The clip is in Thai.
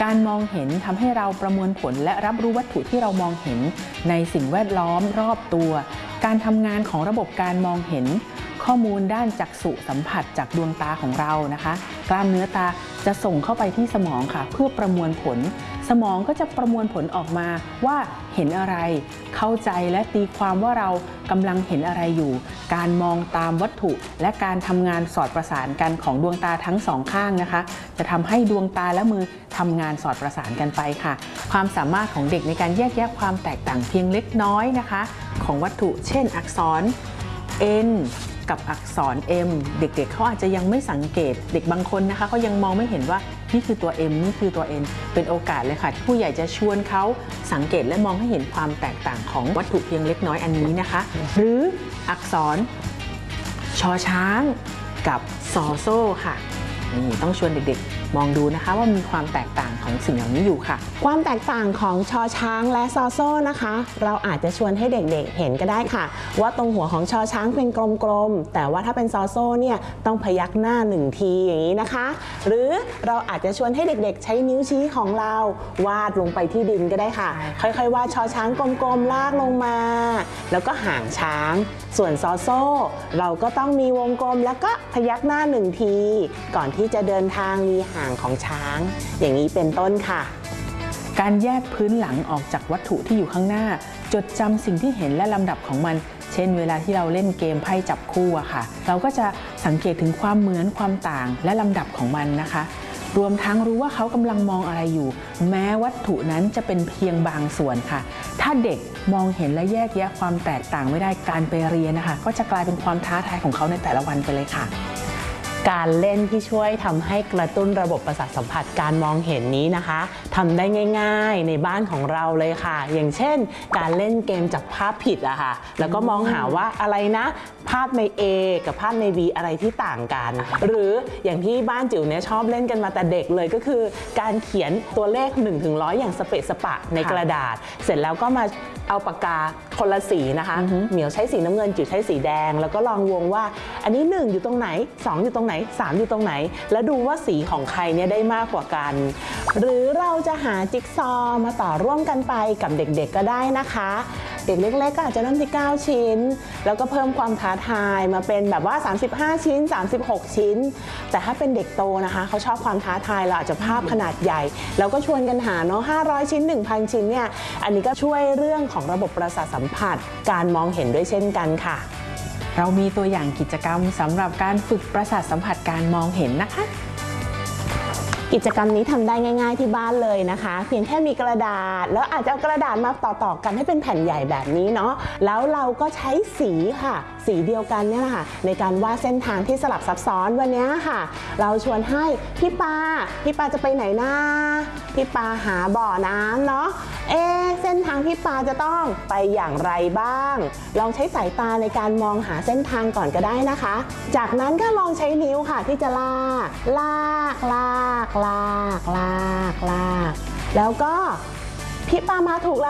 การมองเห็นทำให้เราประมวลผลและรับรู้วัตถุที่เรามองเห็นในสิ่งแวดล้อมรอบตัวการทำงานของระบบการมองเห็นข้อมูลด้านจักษุสัมผัสจากดวงตาของเรานะคะกล้ามเนื้อตาจะส่งเข้าไปที่สมองค่ะเพื่อประมวลผลสมองก็จะประมวลผลออกมาว่าเห็นอะไรเข้าใจและตีความว่าเรากำลังเห็นอะไรอยู่การมองตามวัตถุและการทำงานสอดประสานกันของดวงตาทั้งสองข้างนะคะจะทำให้ดวงตาและมือทำงานสอดประสานกันไปค่ะความสามารถของเด็กในการแยกแยะความแตกต่างเพียงเล็กน้อยนะคะของวัตถุเช่นอักษร N กับอักษร M เด็กๆเขาอาจจะยังไม่สังเกตเด็กบางคนนะคะเขายังมองไม่เห็นว่านี่คือตัว M นี่คือตัว N เป็นโอกาสเลยค่ะที่ผู้ใหญ่จะชวนเขาสังเกตและมองให้เห็นความแตกต่างของวัตถุเพียงเล็กน้อยอันนี้นะคะหรืออักษรชอช้างกับซอโซ่ค่ะนี่ต้องชวนเด็กๆมองดูนะคะว่ามีความแตกต่างของสิ่งเหล่านี้อยู่ค่ะความแตกต่างของชอช้างและซอโซ่นะคะเราอาจจะชวนให้เด็กๆเห็นก็ได้ค่ะว่าตรงหัวของชอช้างเป็นกลมๆแต่ว่าถ้าเป็นซอโซ่เนี่ยต้องพยักหน้า1ทีอย่างนี้นะคะหรือเราอาจจะชวนให้เด็กๆใช้นิ้วชี้ของเราวาดลงไปที่ดินก็ได้ค่ะค่อยๆวาดชอช้างกลมๆลากลงมาแล้วก็หางช้างส่วนซอโซ่เราก็ต้องมีวงกลมแล้วก็พยักหน้า1ทีก่อนที่จะเดินทางมีหางของช้างอย่างนี้เป็นต้นค่ะการแยกพื้นหลังออกจากวัตถุที่อยู่ข้างหน้าจดจำสิ่งที่เห็นและลำดับของมันเช่นเวลาที่เราเล่นเกมไพ่จับคู่อะค่ะเราก็จะสังเกตถึงความเหมือนความต่างและลำดับของมันนะคะรวมทั้งรู้ว่าเขากำลังมองอะไรอยู่แม้วัตถุนั้นจะเป็นเพียงบางส่วนค่ะถ้าเด็กมองเห็นและแยกแยะความแตกต่างไม่ได้การไปเรียนนะคะก็จะกลายเป็นความท้าทายของเขาในแต่ละวันไปเลยค่ะการเล่นที่ช่วยทำให้กระตุ้นระบบประสาทสัมผัสการมองเห็นนี้นะคะทำได้ง่ายๆในบ้านของเราเลยค่ะอย่างเช่นการเล่นเกมจับภาพผิดอะค่ะแล้วก็มองหาว่าอะไรนะภาพใน A กับภาพใน B อะไรที่ต่างกันหรืออย่างที่บ้านจิ๋วเนี่ยชอบเล่นกันมาแต่เด็กเลยก็คือการเขียนตัวเลข1-100อย่างสเปะสปะในกระดาษเสร็จแล้วก็มาเอาปากกาคนละสีนะคะเหมียวใช้สีน้ำเงินจิ๋วใช้สีแดงแล้วก็ลองวงว่าอันนี้1อยู่ตรงไหน2อยู่ตรงไหน3อยู่ตรงไหนแล้วดูว่าสีของใครเนี่ยได้มากกว่ากันหรือเราจะหาจิ๊กซอว์มาต่อร่วมกันไปกับเด็กๆก็ได้นะคะเด็กเล็กๆก็อาจจะเริ่มที่9ชิ้นแล้วก็เพิ่มความท้าทายมาเป็นแบบว่า35ชิ้น36ชิ้นแต่ถ้าเป็นเด็กโตนะคะเขาชอบความท้าทายเราอาจจะภาพขนาดใหญ่แล้วก็ชวนกันหาเนาะ500ชิ้น 1,000 ชิ้นเนี่ยอันนี้ก็ช่วยเรื่องของระบบประสาทสัมผัสการมองเห็นด้วยเช่นกันค่ะเรามีตัวอย่างกิจกรรมสำหรับการฝึกประสาทสัมผัสการมองเห็นนะคะกิจกรรมนี้ทำได้ง่ายๆที่บ้านเลยนะคะเพียงแค่มีกระดาษแล้วอาจจะเอากระดาษมาต่อๆกันให้เป็นแผ่นใหญ่แบบนี้เนาะแล้วเราก็ใช้สีค่ะสีเดียวกันเนี่ยค่ะในการวาดเส้นทางที่สลับซับซ้อนวันนี้ค่ะเราชวนให้พี่ปาจะไปไหนนะพี่ปาหาบ่อน้ำเนาะเส้นทางพี่ปาจะต้องไปอย่างไรบ้างลองใช้สายตาในการมองหาเส้นทางก่อนก็ได้นะคะจากนั้นก็ลองใช้นิ้วค่ะที่จะลากแล้วก็พี่ปามาถูกแล้ว